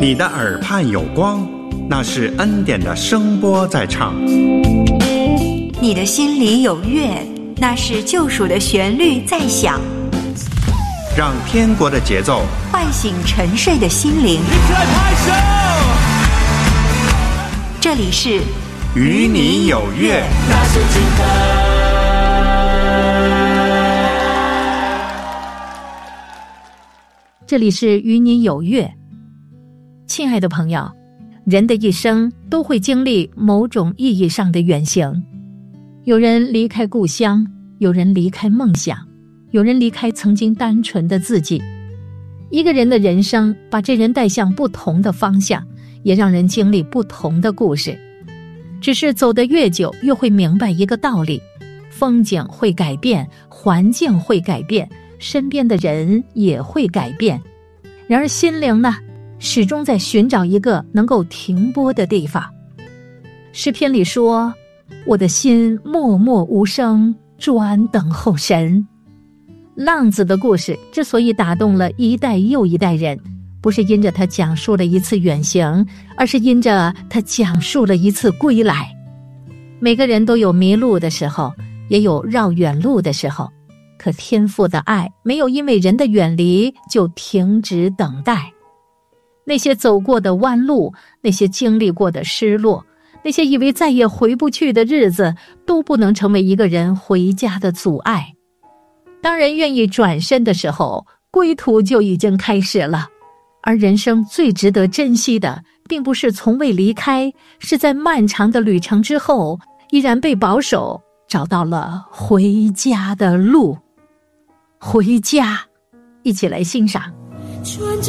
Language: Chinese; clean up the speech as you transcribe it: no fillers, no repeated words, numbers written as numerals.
你的耳畔有光，那是恩典的声波在唱。 你的心里有乐，那是救赎的旋律在响。 让天国的节奏唤醒沉睡的心灵。这里是与你有约。 这里是与你有约。亲爱的朋友，人的一生都会经历某种意义上的远行，有人离开故乡，有人离开梦想，有人离开曾经单纯的自己。一个人的人生把这人带向不同的方向，也让人经历不同的故事。只是走得越久，越会明白一个道理：风景会改变，环境会改变，身边的人也会改变。然而心灵呢，始终在寻找一个能够停泊的地方。诗篇里说，我的心默默无声，专等候神。浪子的故事之所以打动了一代又一代人，不是因着他讲述了一次远行，而是因着他讲述了一次归来。每个人都有迷路的时候，也有绕远路的时候，可天父的爱没有因为人的远离就停止等待。那些走过的弯路，那些经历过的失落，那些以为再也回不去的日子，都不能成为一个人回家的阻碍。当人愿意转身的时候，归途就已经开始了。而人生最值得珍惜的，并不是从未离开，是在漫长的旅程之后，依然被保守，找到了回家的路。回家，一起来欣赏。